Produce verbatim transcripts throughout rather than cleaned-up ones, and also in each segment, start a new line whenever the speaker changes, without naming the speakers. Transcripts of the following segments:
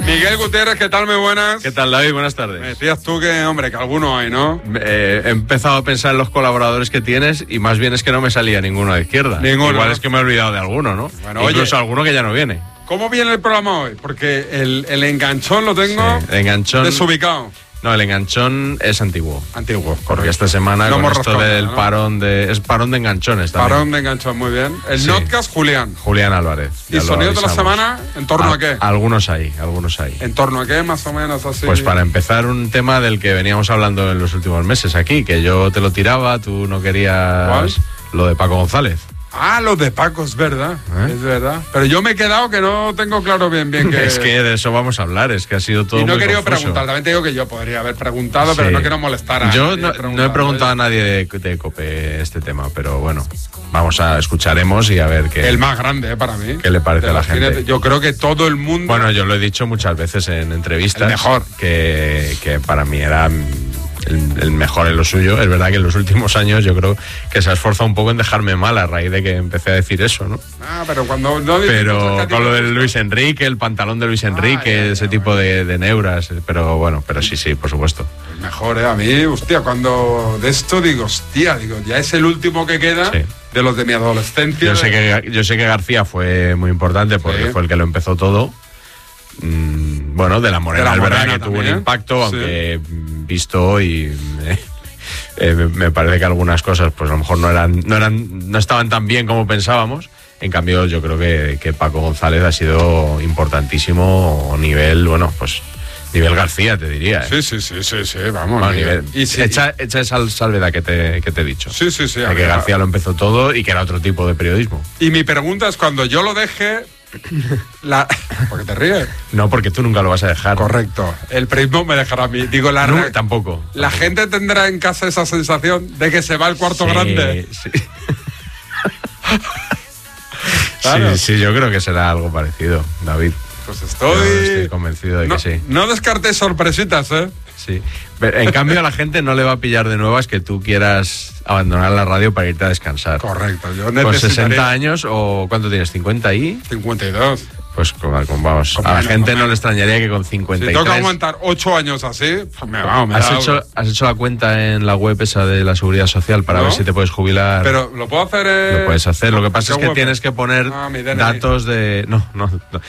Miguel Gutiérrez, ¿qué tal? Muy buenas.
¿Qué tal, David? Buenas tardes.
Me decías tú que, hombre, que alguno hay, ¿no?
Eh, he empezado a pensar en los colaboradores que tienes y más bien es que no me salía ninguno de izquierda.
Ninguno.
Igual es que me he olvidado de alguno, ¿no?
Bueno,
incluso
oye,
alguno que ya no viene.
¿Cómo viene el programa hoy? Porque el, el enganchón lo tengo
Sí, el enganchón,
desubicado.
No, el enganchón es antiguo.
Antiguo,
Porque
correcto.
esta semana
No
con
hemos
esto
rascado
del
nada, ¿no?
parón de... Es parón de enganchones también.
Parón de enganchón, muy bien. El
Sí.
Notcast, Julián.
Julián Álvarez.
¿Y
ya lo
sonidos de la
avisamos.
semana? ¿En torno a, a qué?
Algunos hay, algunos hay.
¿En torno a qué, más o menos, así?
Pues para empezar, un tema del que veníamos hablando en los últimos meses aquí, que yo te lo tiraba, tú no querías...
¿Cuál?
Lo de Paco González.
Ah, lo de Paco, es verdad,
¿Eh?
es verdad. Pero yo me he quedado que no tengo claro bien bien que...
Es que de eso vamos a hablar, es que ha sido todo
Y no he
muy
querido
confuso.
preguntar, también te digo que yo podría haber preguntado, pero
Sí.
no quiero molestar a
Yo
nadie
no, no he preguntado a nadie de, de COPE este tema, pero bueno, vamos a escucharemos y a ver qué,
El más grande, eh, para mí.
qué le parece
De
a la
los
gente.
jinetes. Yo creo que todo el mundo...
Bueno, yo lo he dicho muchas veces en entrevistas.
El mejor.
Que, que para mí era el, el mejor en lo suyo. Es verdad que en los últimos años yo creo que se ha esforzado un poco en dejarme mal a raíz de que empecé a decir eso, ¿no?
Ah, pero cuando... No dices cosas que
Pero
a ti
con
no
lo
te
de
gustan.
Luis Enrique, el pantalón de Luis Enrique,
ya, ya,
ese tipo de, de neuras. Pero bueno, pero sí, sí, por supuesto.
El mejor, eh, a mí, hostia, cuando de esto digo, hostia, digo, ya es el último que queda
Sí.
de los de mi adolescencia.
Yo sé que, yo sé que García fue muy importante porque
Sí.
fue el que lo empezó todo. Mm, bueno, de la Morena,
De la
es verdad
Morena
que tuvo un
también.
impacto,
Sí.
aunque mm, visto hoy eh, eh, me- me parece que algunas cosas pues a lo mejor no eran, no eran, no estaban tan bien como pensábamos. En cambio, yo creo que, que Paco González ha sido importantísimo nivel, bueno, pues nivel García, te diría. ¿eh?
Sí, sí, sí, sí, sí, vamos.
Bueno,
Miguel.
nivel-
Y sí,
echa, echa esa salvedad que te, que te he dicho.
sí, sí, sí.
De
a
que
ver,
García lo empezó todo y que era otro tipo de periodismo.
Y mi pregunta es, cuando yo lo deje... La... ¿Por qué te ríes?
No, porque tú nunca lo vas a dejar.
Correcto. El periodismo me dejará a mí. Digo, la...
No,
re-
tampoco.
La
tampoco.
gente tendrá en casa esa sensación de que se va al cuarto
Sí,
grande.
Sí.
Claro.
Sí, sí, yo creo que será algo parecido, David.
Pues
Yo
estoy...
estoy convencido de
no,
que sí.
no descartes sorpresitas, ¿eh?
Sí. Pero, en cambio, a la gente no le va a pillar de nuevas que tú quieras abandonar la radio para irte a descansar.
Correcto. Yo
Con
necesitaré
sesenta años o ¿cuánto tienes? ¿cincuenta y?
cincuenta y dos.
Pues con- con- vamos,
Con
a la
menos,
gente
con
no
menos.
le extrañaría que con
Si
cincuenta y
tengo que
tres...
aguantar ocho años así, pues me va, me
¿Has
da
hecho,
algo.
¿Has hecho la cuenta en la web esa de la Seguridad Social para
¿No?
ver si te puedes jubilar?
Pero lo puedo hacer... eh,
Lo puedes hacer. Lo que pasa es
¿qué
que
web?
tienes que poner
Ah, mi D N I.
datos de... No, no. no.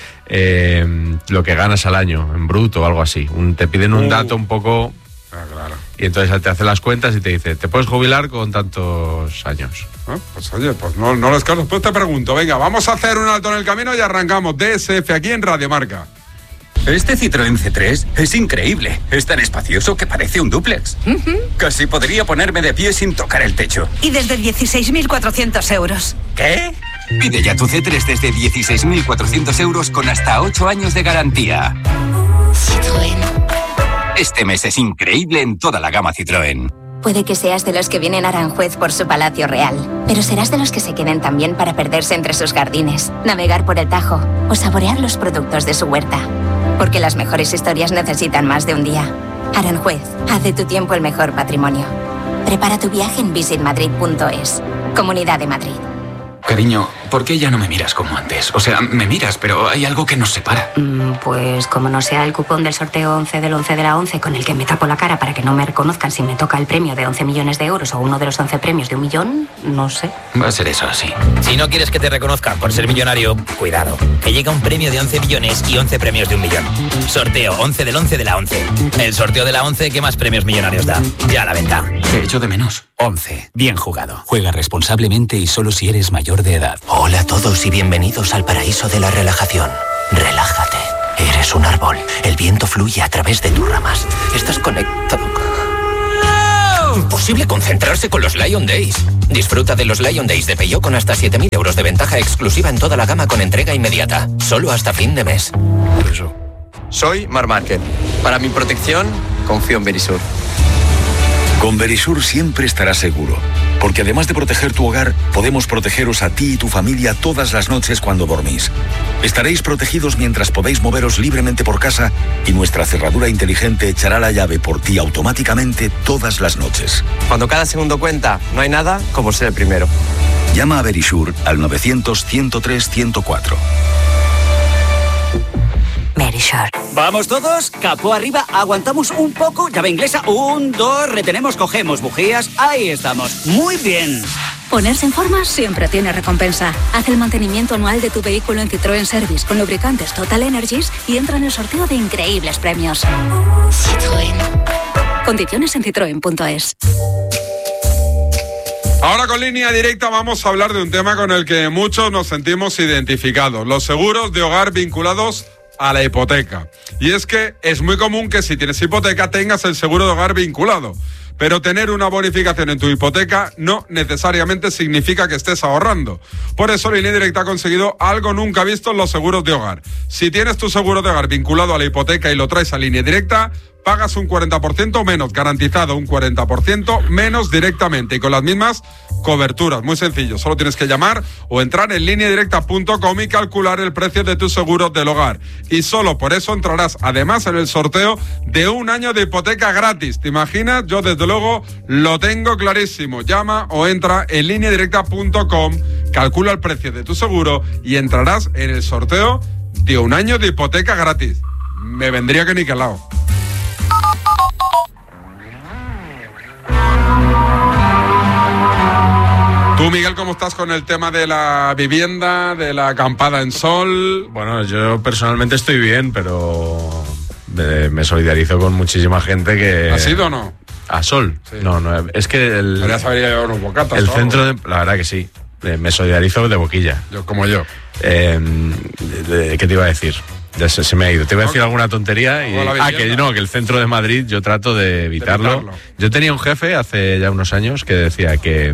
Eh, lo que ganas al año, en bruto o algo así. Un, te piden un
Uh.
dato un poco...
Ah, claro.
Y entonces te hace las cuentas y te dice, te puedes jubilar con tantos años.
Ah, Pues oye, pues no, no los casos. Pues te pregunto, venga, vamos a hacer un alto en el camino y arrancamos D S F aquí en Radio Marca.
Este Citroën C tres es increíble. Es tan espacioso que parece un dúplex. Casi podría ponerme de pie sin tocar el techo.
Y desde dieciséis mil cuatrocientos euros.
¿Qué? Pide ya tu C tres desde dieciséis mil cuatrocientos euros con hasta ocho años de garantía.
Citroën.
Este mes es increíble en toda la gama Citroën.
Puede que seas de los que vienen a Aranjuez por su palacio real, pero serás de los que se queden también para perderse entre sus jardines, navegar por el Tajo o saborear los productos de su huerta. Porque las mejores historias necesitan más de un día. Aranjuez, haz de tu tiempo el mejor patrimonio. Prepara tu viaje en visit madrid punto es. Comunidad de Madrid.
Cariño, ¿por qué ya no me miras como antes? O sea, me miras, pero hay algo que nos separa.
Mm, Pues como no sea el cupón del sorteo once del once de la once con el que me tapo la cara para que no me reconozcan si me toca el premio de once millones de euros o uno de los once premios de un millón, no sé.
Va a ser eso así.
Si no quieres que te reconozcan por ser millonario, cuidado, que llega un premio de once millones y once premios de un millón. Sorteo once del once de la once. El sorteo de la once que más premios millonarios da. Ya a la venta.
Te echo de menos.
once. Bien jugado. Juega responsablemente y solo si eres mayor de edad.
Hola a todos y bienvenidos al paraíso de la relajación. Relájate. Eres un árbol. El viento fluye a través de tus ramas. Estás conectado.
Imposible concentrarse con los Lion Days. Disfruta de los Lion Days de Peugeot con hasta siete mil euros de ventaja exclusiva en toda la gama con entrega inmediata. Solo hasta fin de mes.
Soy Mar Márquez. Para mi protección, confío en Verisur.
Con Verisur siempre estarás seguro, porque además de proteger tu hogar, podemos protegeros a ti y tu familia todas las noches cuando dormís. Estaréis protegidos mientras podéis moveros libremente por casa y nuestra cerradura inteligente echará la llave por ti automáticamente todas las noches.
Cuando cada segundo cuenta, no hay nada como ser el primero.
Llama a Verisur al novecientos, ciento tres, ciento cuatro.
Verisure.
Vamos todos, capó arriba, aguantamos un poco, llave inglesa, un, dos, retenemos, cogemos bujías, ahí estamos. Muy bien.
Ponerse en forma siempre tiene recompensa. Haz el mantenimiento anual de tu vehículo en Citroën Service con lubricantes Total Energies y entra en el sorteo de increíbles premios. Citroën. Condiciones en citroen punto es.
Ahora con Línea Directa vamos a hablar de un tema con el que muchos nos sentimos identificados, los seguros de hogar vinculados a la hipoteca. Y es que es muy común que si tienes hipoteca tengas el seguro de hogar vinculado, pero tener una bonificación en tu hipoteca no necesariamente significa que estés ahorrando. Por eso Línea Directa ha conseguido algo nunca visto en los seguros de hogar. Si tienes tu seguro de hogar vinculado a la hipoteca y lo traes a Línea Directa, pagas un cuarenta por ciento menos, garantizado un cuarenta por ciento menos directamente y con las mismas coberturas. Muy sencillo, solo tienes que llamar o entrar en línea directa punto com y calcular el precio de tu seguro del hogar. Y solo por eso entrarás además en el sorteo de un año de hipoteca gratis. ¿Te imaginas? Yo desde luego lo tengo clarísimo. Llama o entra en línea directa punto com, calcula el precio de tu seguro y entrarás en el sorteo de un año de hipoteca gratis. Me vendría que niquelado. Tú, Miguel, ¿cómo estás con el tema de la vivienda, de la acampada en sol?
Bueno, yo personalmente estoy bien, pero me, me solidarizo con muchísima gente que...
¿Has ido o no?
¿A sol? Sí. No, no, es que el...
Deberías haber ido a unos bocatas.
El centro de... La verdad que sí, me solidarizo de boquilla.
Yo, como yo.
Eh, de, de, ¿Qué te iba a decir? Ya se, se me ha ido. Te iba a decir alguna tontería y... Ah, que no, que el centro de Madrid yo trato de evitarlo. de evitarlo. Yo tenía un jefe hace ya unos años que decía que...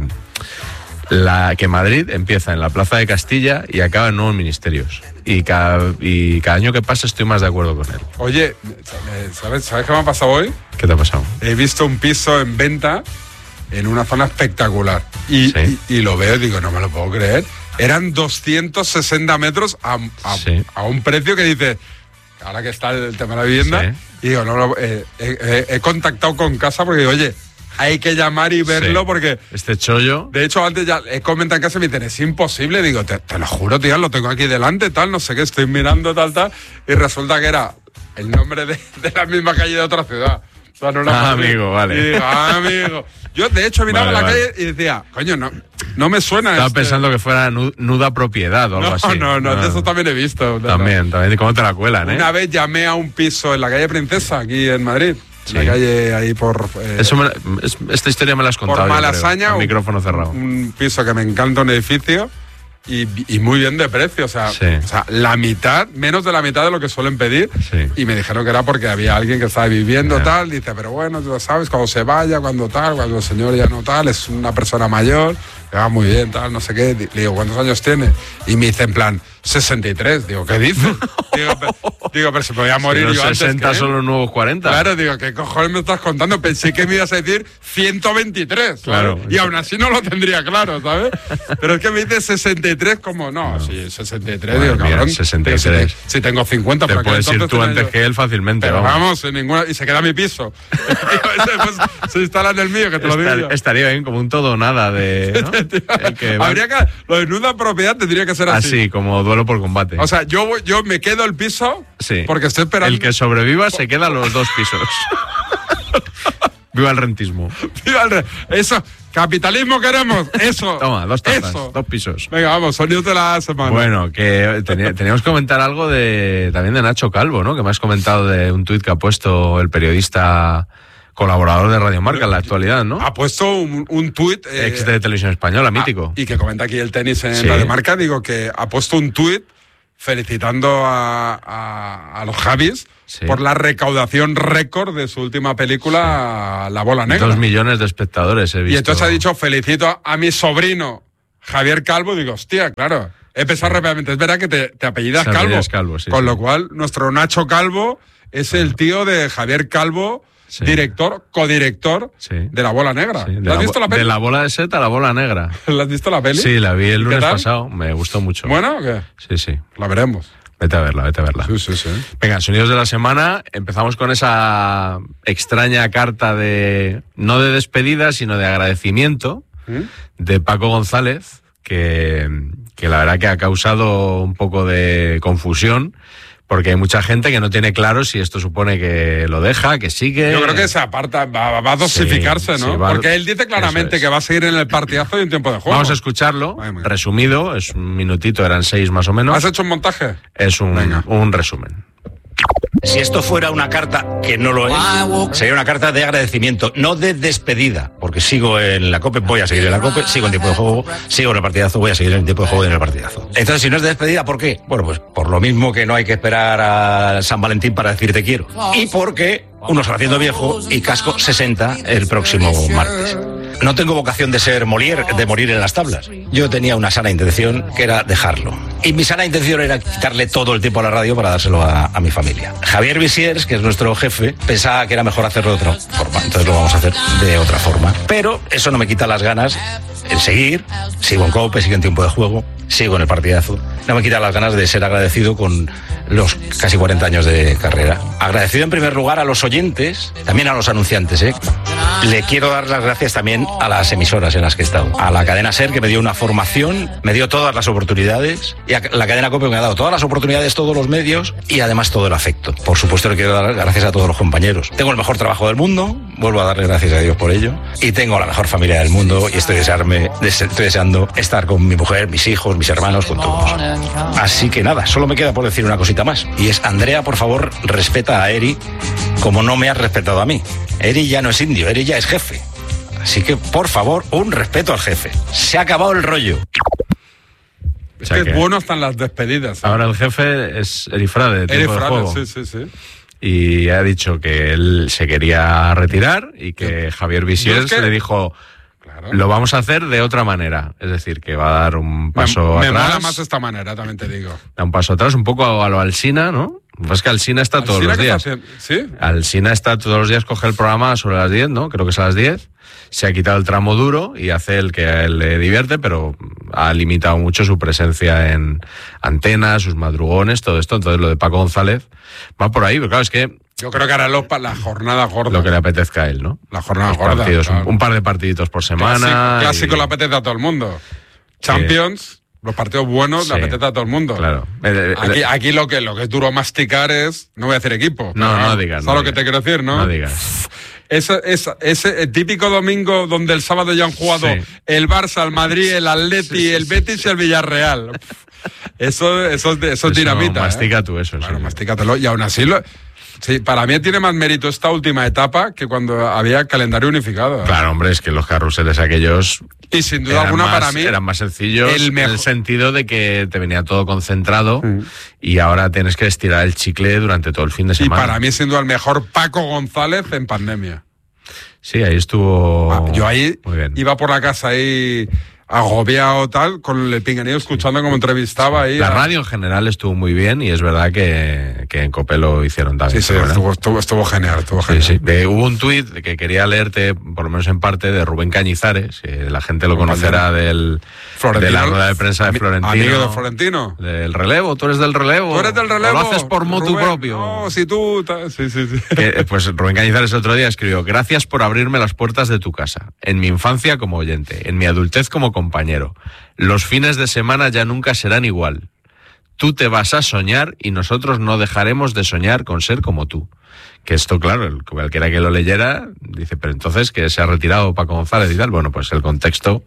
La, que Madrid empieza en la Plaza de Castilla y acaba en nuevos ministerios. Y cada, y cada año que pasa estoy más de acuerdo con él.
Oye, ¿sabes, ¿sabes qué me ha pasado hoy?
¿Qué te ha pasado?
He visto un piso en venta en una zona espectacular. Y, ¿sí? y, y lo veo y digo, no me lo puedo creer. Eran doscientos sesenta metros a, a, sí. a un precio que dice, ahora que está el tema de la vivienda, sí. y digo, no, no eh, eh, he contactado con casa porque digo, oye, hay que llamar y verlo, sí. porque...
Este chollo...
De hecho, antes ya he comentado en casa y me dicen, es imposible. Digo, te, te lo juro, tío, lo tengo aquí delante, tal, no sé qué, estoy mirando, tal, tal. Y resulta que era el nombre de, de la misma calle de otra ciudad. O sea, no era
ah, amigo, vale.
Y digo, ah, amigo. Yo, de hecho, miraba vale, la vale. calle y decía, coño, no, no me suena
Estaba
este...
pensando que fuera nuda propiedad o algo
no,
así.
No, no, no, de eso también he visto.
También, no. también. ¿Cómo te la cuelan, eh?
Una vez llamé a un piso en la calle Princesa, aquí en Madrid. Sí. La calle ahí por...
Eh, Eso me, es, esta historia me la has contado.
Por Malasaña.
Un micrófono cerrado.
Un piso que me encanta, un edificio. Y, y muy bien de precio. O sea,
sí.
o sea, la mitad, menos de la mitad de lo que suelen pedir.
Sí.
Y me dijeron que era porque había alguien que estaba viviendo, yeah. tal. Dice, pero bueno, tú lo sabes, cuando se vaya, cuando tal, cuando el señor ya no tal, es una persona mayor, que va muy bien, tal, no sé qué. Le digo, ¿cuántos años tiene? Y me dice en plan, sesenta y tres. Digo, ¿qué dices? digo, pero, digo, pero se podía morir
si los
yo
sesenta
antes que
son los nuevos cuarenta.
Claro, digo, ¿qué cojones me estás contando? Pensé que me ibas a decir ciento veintitrés.
Claro.
Y aún así no lo tendría claro, ¿sabes? Pero es que me dice sesenta y tres como, no, no. sí, sesenta y tres,
bueno,
digo,
mira,
cabrón.
sesenta y tres.
Si, si tengo cincuenta,
te
pero
puedes ir tú antes
yo...
que él fácilmente.
Pero
vamos,
vamos en ninguna... Y se queda mi piso. Después se instala en el mío, que te
Estar,
lo digo yo.
Estaría bien, como un todo o nada de... ¿no?
que Habría que... Lo de nuda propiedad tendría que ser así.
Así, como duelo por combate.
O sea, yo, yo me quedo el piso
sí.
porque estoy esperando...
El que sobreviva se queda los dos pisos. Viva el rentismo.
Viva el re... Eso, capitalismo queremos, eso.
Toma, dos tazas,
eso.
dos pisos.
Venga, vamos, sonidos de la semana.
Bueno, que ten, teníamos que comentar algo de también de Nacho Calvo, ¿no? Que me has comentado de un tuit que ha puesto el periodista colaborador de Radio Marca en la actualidad, ¿no?
Ha puesto un, un tuit...
Eh, Ex de Televisión Española, mítico.
Ah, y que comenta aquí el tenis en
sí.
Radio Marca, digo que ha puesto un tuit felicitando a, a, a los Javis sí. por la recaudación récord de su última película, sí. La Bola Negra.
Dos millones de espectadores he visto.
Y entonces ha dicho, felicito a, a mi sobrino Javier Calvo. Digo, hostia, claro, he pensado sí. rápidamente, es verdad que te, te apellidas
Se
Calvo.
Calvo sí,
con
sí.
lo cual, nuestro Nacho Calvo es el tío de Javier Calvo, sí. director, codirector sí. de La Bola Negra.
Sí.
¿La has visto la peli?
De La Bola de Seta a La Bola Negra.
¿La has visto la peli?
Sí, la vi el lunes pasado, me gustó mucho.
¿Bueno o qué?
Sí, sí.
La veremos.
Vete a verla, vete a verla.
Sí, sí, sí.
Venga, sonidos de la semana. Empezamos con esa extraña carta de, no de despedida, sino de agradecimiento ¿Mm? de Paco González, que, que la verdad que ha causado un poco de confusión, Porque hay mucha gente que no tiene claro si esto supone que lo deja, que sigue.
Yo creo que se aparta, va, va a dosificarse, sí, ¿no? Sí, va, porque él dice claramente es. que va a seguir en el partidazo y un tiempo de juego.
Vamos a escucharlo, Ay, resumido, es un minutito, eran seis más o menos.
¿Has hecho un montaje?
Es un, un resumen.
Si esto fuera una carta, que no lo es, sería una carta de agradecimiento, no de despedida, porque sigo en la COPE, voy a seguir en la COPE, sigo en tiempo de juego, sigo en el partidazo, voy a seguir en tiempo de juego y en el partidazo. Entonces, si no es de despedida, ¿por qué? Bueno, pues por lo mismo que no hay que esperar a San Valentín para decir te quiero. Y porque uno se va haciendo viejo y casco sesenta el próximo martes. No tengo vocación de ser Molière, de morir en las tablas. Yo tenía una sana intención, que era dejarlo. Y mi sana intención era quitarle todo el tiempo a la radio para dárselo a, a mi familia. Javier Visiers, que es nuestro jefe, pensaba que era mejor hacerlo de otra forma. Entonces lo vamos a hacer de otra forma. Pero eso no me quita las ganas en seguir. Sigo en COPE, sigo en tiempo de juego, sigo en el partidazo. No me quita las ganas de ser agradecido con los casi cuarenta años de carrera. Agradecido en primer lugar a los oyentes, también a los anunciantes, ¿eh? Le quiero dar las gracias también a las emisoras en las que he estado. A la cadena SER, que me dio una formación, me dio todas las oportunidades, y a la cadena COPE, que me ha dado todas las oportunidades, todos los medios, y además todo el afecto. Por supuesto, le quiero dar gracias a todos los compañeros. Tengo el mejor trabajo del mundo, vuelvo a darle gracias a Dios por ello, y tengo la mejor familia del mundo, y estoy, desearme, estoy deseando estar con mi mujer, mis hijos, mis hermanos, con todos. Así que nada, solo me queda por decir una cosita más, y es: Andrea, por favor, respeta a Eri como no me has respetado a mí. Eri ya no es indio, Eri ya es jefe. Así que, por favor, un respeto al jefe. Se ha acabado el rollo.
Es o sea que, que es bueno están las despedidas. ¿Eh?
Ahora el jefe es Eri Frade,
Eri Frade, sí, sí, sí.
Y ha dicho que él se quería retirar y que sí. Javier Visiers es que... le dijo... Claro. Lo vamos a hacer de otra manera. Es decir, que va a dar un paso
me,
atrás.
Me mola más esta manera, también te digo.
Da un paso atrás, un poco a lo Alsina, ¿no? Pues que Alsina está todos los días.
¿Sí?
Alsina está todos los días, coge el programa sobre las diez, ¿no? Creo que es a las diez. Se ha quitado el tramo duro y hace el que a él le divierte, pero ha limitado mucho su presencia en antenas, sus madrugones, todo esto. Entonces lo de Paco González va por ahí, pero claro, es que...
Yo creo que hará lo, la jornada gorda.
Lo que le apetezca a él, ¿no?
La jornada
Los
gorda.
Partidos,
Claro.
un, un par de partiditos por semana.
Clásico, clásico y... le apetece a todo el mundo. Champions... Los partidos buenos sí, le apetece a todo el mundo.
Claro.
Aquí, aquí lo que lo que es duro masticar es, no voy a decir equipo.
No, no, no digas.
¿Sabes
no
lo
digas,
que te quiero decir, no?
No digas.
Ese, ese, ese típico domingo donde el sábado ya han jugado sí. el Barça, el Madrid, el Atleti, sí, sí, el Betis sí. y el Villarreal. Eso, eso, eso, eso es dinamita.
Mastica
¿eh?
tú eso.
Claro,
sí.
mastícatelo. Y aún así, lo, sí, para mí tiene más mérito esta última etapa que cuando había calendario unificado. ¿eh?
Claro, hombre, es que los carruseles aquellos...
Y sin duda alguna
más,
para mí...
Eran más sencillos
el
en el sentido de que te venía todo concentrado mm. y ahora tienes que estirar el chicle durante todo el fin de semana.
Y para mí sin duda el mejor Paco González en pandemia.
Sí, ahí estuvo...
Ah, yo ahí iba por la casa ahí... agobiado tal, con el pinganillo escuchando como entrevistaba ahí.
La
a...
radio en general estuvo muy bien y es verdad que, que en COPE lo hicieron también.
Sí, sí, estuvo, estuvo, estuvo genial, estuvo
sí,
genial.
Sí. De, hubo un tuit que quería leerte, por lo menos en parte, de Rubén Cañizares, que la gente lo conocerá del, de la rueda de prensa de Florentino.
Amigo de Florentino.
Del relevo, tú eres del relevo.
Tú eres del relevo.
O lo haces por motu
Rubén,
propio.
No, si tú... Sí, sí, sí.
Que, pues Rubén Cañizares el otro día escribió: gracias por abrirme las puertas de tu casa. En mi infancia como oyente, en mi adultez como compañero. Los fines de semana ya nunca serán igual. Tú te vas a soñar y nosotros no dejaremos de soñar con ser como tú. Que esto, claro, cualquiera que lo leyera dice, pero entonces que se ha retirado Paco González y tal. Bueno, pues el contexto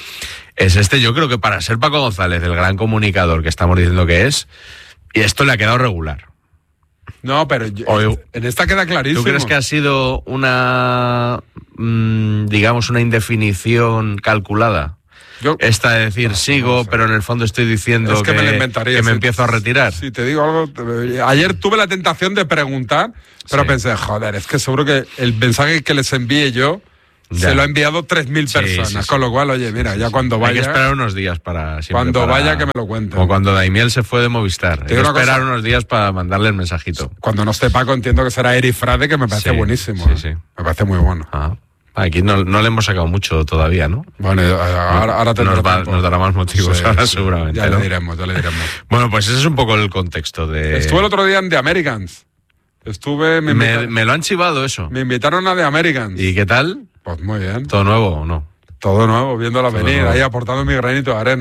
es este. Yo creo que para ser Paco González el gran comunicador que estamos diciendo que es, y esto le ha quedado regular.
No, pero yo,
o,
en esta queda clarísimo.
¿Tú crees que ha sido una, mmm, digamos, una indefinición calculada? Yo, Esta de decir, no, sigo, no sé. Pero en el fondo estoy diciendo es que, que, me, inventaría, que me
si,
empiezo a retirar.
Si te digo algo, ayer tuve la tentación de preguntar, pero sí. pensé, joder, es que seguro que el mensaje que les envíe yo ya. se lo ha enviado tres mil sí, personas, sí, sí. con lo cual, oye, mira, sí, ya sí. cuando vaya...
Hay que esperar unos días para...
Cuando
para,
vaya que me lo cuenten.
Como cuando Daimiel se fue de Movistar. Hay que esperar cosa, unos días para mandarle el mensajito.
Cuando no esté Paco, entiendo que será Eri Frade, que me parece sí, buenísimo. Sí, ¿eh? sí. Me parece muy bueno.
Ah. Aquí no, no le hemos sacado mucho todavía, ¿no?
Bueno, ahora, ahora
nos, va, nos dará más motivos sí, ahora
sí,
seguramente.
Ya
¿no?
le diremos, ya le diremos.
Bueno, pues ese es un poco el contexto de...
Estuve el otro día en The Americans. Estuve... Me,
me, me lo han chivado eso.
Me invitaron a The Americans.
¿Y qué tal?
Pues muy bien.
¿Todo nuevo o no?
Todo nuevo, viéndola venir, nuevo. Ahí aportando mi granito de arena.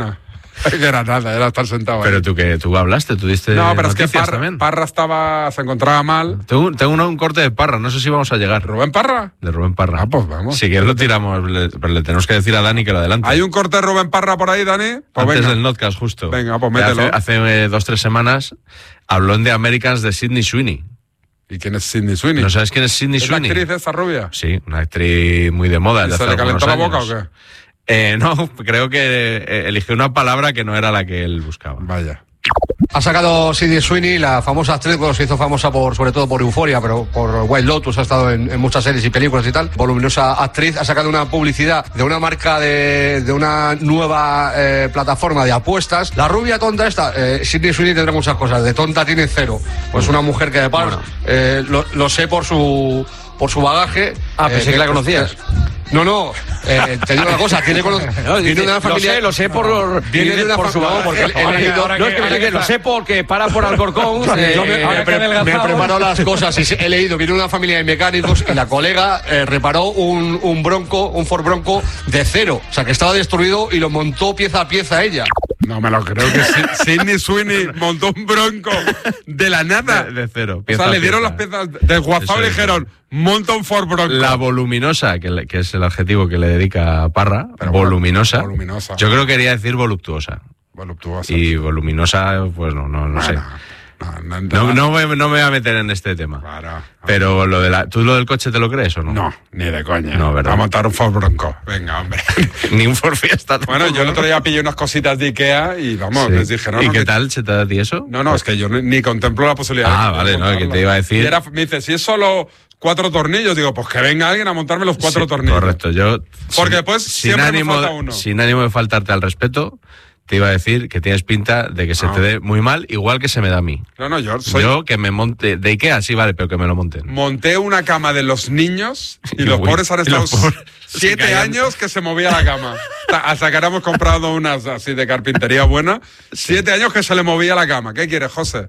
Que era nada, era estar sentado.
Pero
ahí.
tú que tú hablaste, tú diste
No, pero es que
noticias
Parra,
también.
Parra estaba, se encontraba mal.
Tengo, tengo un, un corte de Parra, no sé si vamos a llegar.
¿Rubén Parra?
De Rubén Parra.
Ah, pues vamos.
Si quieres lo tiramos, le, pero le tenemos que decir a Dani que lo adelante.
¿Hay un corte de Rubén Parra por ahí, Dani? Pues
Antes
venga.
del Notcast, justo.
Venga, pues
Que
mételo.
Hace, hace eh, dos, tres semanas habló en The Americans de Sydney Sweeney.
¿Y quién es Sydney Sweeney?
¿No sabes quién es Sydney
¿Es la
Sweeney?
actriz esa rubia?
Sí, una actriz muy de moda.
¿Y
desde
se
hace
le calentó la
algunos
boca
años.
o qué?
Eh, no, creo que eh, eligió una palabra que no era la que él buscaba.
Vaya.
Ha sacado Sydney Sweeney, la famosa actriz, bueno, se hizo famosa por, sobre todo por Euphoria, pero por White Lotus, ha estado en, en muchas series y películas y tal. Voluminosa actriz, ha sacado una publicidad de una marca de, de una nueva eh, plataforma de apuestas. La rubia tonta esta, eh, Sydney Sweeney tendrá muchas cosas, de tonta tiene cero. Pues una mujer que de par, bueno. eh, lo, lo sé por su, por su bagaje.
Ah, pensé
eh,
que la conocías.
No, no, eh, te digo una cosa, tiene, cono-
No,
viene
dice,
de una familia...
Lo sé, lo sé por, los,
Viene de una
por
fa-
su
no,
no,
porque he
ahora que-
leído-
ahora que-
no, es que
ahora que-
que-
lo sé porque para por Alcorcón.
Eh,
eh,
yo me,
eh,
me, pre- me he preparado las cosas y he leído, viene una familia de mecánicos y la colega eh, reparó un, un Bronco, un Ford Bronco de cero, o sea que estaba destruido y lo montó pieza a pieza ella.
No me lo creo que Si- Sydney Sweeney montó un Bronco de la nada.
De, de cero.
O
pieza
sea,
a
le dieron
pieza.
las piezas del WhatsApp
Eso
y le
es.
dijeron, monta un Ford Bronco.
La voluminosa, que, le- que es el adjetivo que le dedica a Parra,
Pero
voluminosa.
voluminosa.
Yo creo que quería decir voluptuosa.
Voluptuosa.
Y voluminosa, pues no, no, no sé.
No, no,
No, no, me, no me voy a meter en este tema.
Claro.
Pero lo de la, ¿tú lo del coche te lo crees o no?
No, ni de coña.
No, ¿verdad?
A montar un Ford Bronco. Venga, hombre.
Ni un Ford Fiesta.
Bueno, yo el otro día pillé unas cositas de Ikea y vamos,
Sí.
les dije, no,
¿Y
no,
qué
que-
tal? ¿Se te da a ti eso?
No, no, es que yo ni, ni contemplo la posibilidad.
Ah,
de
vale, no,
montarlo.
que te iba a decir-
Y era, me dice, si es solo cuatro tornillos, digo, pues que venga alguien a montarme los cuatro
Sí,
tornillos.
Correcto, yo.
Porque
sin-
después
sin
siempre
ánimo,
me falta uno.
Sin ánimo de faltarte al respeto, te iba a decir que tienes pinta de que se
Ah.
te dé muy mal, igual que se me da a mí.
No, no, yo soy...
Yo que me monte. De Ikea sí, vale, pero que me lo monten.
Monté una cama de los niños y
Y
los
uy,
pobres han
y
estado
los pobres se
siete
caían.
años que se movía la cama. Ta- Hasta que ahora hemos comprado unas así de carpintería buena. Siete años que se le movía la cama. ¿Qué quieres, José?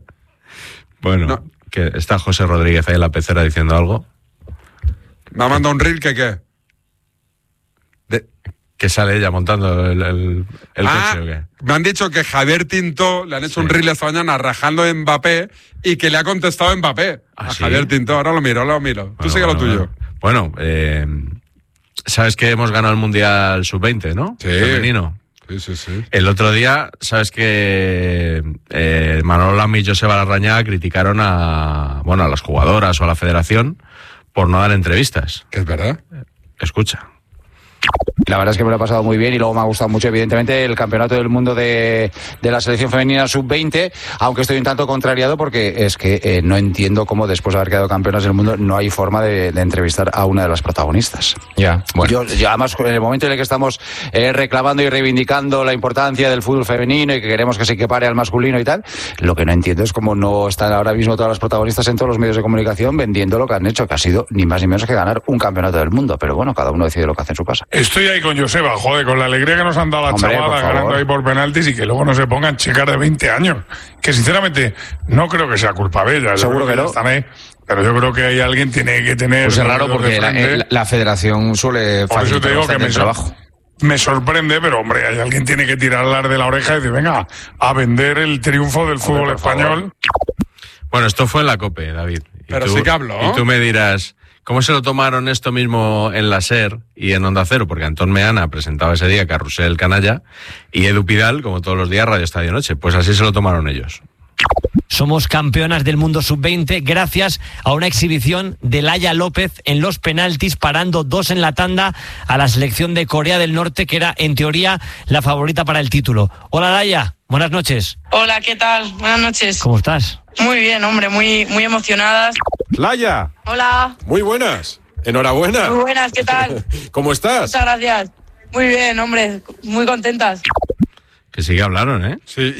Bueno,
No.
que está José Rodríguez ahí en la pecera diciendo algo.
Me ha mandado un reel que qué.
Que sale ella montando el, el, el
Ah,
coche o qué.
me han dicho que Javier Tintó le han hecho
Sí.
un reel esta mañana rajando a Mbappé y que le ha contestado Mbappé.
¿Ah,
a
sí?
Javier Tintó, ahora lo miro, ahora lo miro. Tú
Bueno,
sigue lo
bueno,
tuyo.
Bueno, eh, sabes que hemos ganado el Mundial sub veinte, ¿no?
Sí.
Femenino.
Sí, sí, sí.
El otro día, sabes que eh, Manolo Lama y Joseba Larrañaga criticaron a, bueno, a las jugadoras o a la federación por no dar entrevistas.
Que es verdad.
Escucha.
La verdad es que me lo he pasado muy bien y luego me ha gustado mucho, evidentemente, el campeonato del mundo de, de la selección femenina sub veinte, aunque estoy un tanto contrariado porque es que eh, no entiendo cómo después de haber quedado campeonas del mundo no hay forma de, de entrevistar a una de las protagonistas.
Ya, bueno.
Yo, yo, además, en el momento en el que estamos eh, reclamando y reivindicando la importancia del fútbol femenino y que queremos que se equipare al masculino y tal, lo que no entiendo es cómo no están ahora mismo todas las protagonistas en todos los medios de comunicación vendiendo lo que han hecho, que ha sido ni más ni menos que ganar un campeonato del mundo. Pero bueno, cada uno decide lo que hace en su casa.
Estoy ahí con Joseba, joder, con la alegría que nos han dado las
Hombre, por
chavalas
favor.
ganando ahí por penaltis y que luego no se pongan chicas de veinte años. Que sinceramente no creo que sea culpa de ellas. Yo
Seguro
creo
que no.
Están ahí, pero yo creo que hay alguien tiene que tener.
Pues es raro
dedos de
porque la,
frente.
eh, la federación suele
Por eso te
facilitar
digo que
bastante
me,
el
sor-
trabajo.
me sorprende, pero hombre, hay alguien tiene que tirarlas de la oreja y decir, venga, a vender el triunfo del fútbol
por favor.
español.
Bueno, esto fue en la COPE, David. Y
Pero
tú-
sí que habló.
Y tú me dirás, ¿cómo se lo tomaron esto mismo en la SER y en Onda Cero? Porque Antón Meana presentaba ese día Carrusel Canalla y Edu Pidal, como todos los días, Radio Estadio Noche. Pues así se lo tomaron ellos.
Somos campeonas del mundo sub veinte gracias a una exhibición de Laia López en los penaltis, parando dos en la tanda a la selección de Corea del Norte, que era en teoría la favorita para el título. Hola Laia, buenas noches.
Hola, ¿qué tal? Buenas noches.
¿Cómo estás?
Muy bien, hombre, muy, muy emocionadas.
Laia,
Hola,
muy buenas. Enhorabuena.
muy buenas, ¿qué tal?
¿Cómo estás?
Muchas gracias. Muy bien, hombre, muy contentas.
Que sí que hablaron, ¿eh?
Sí,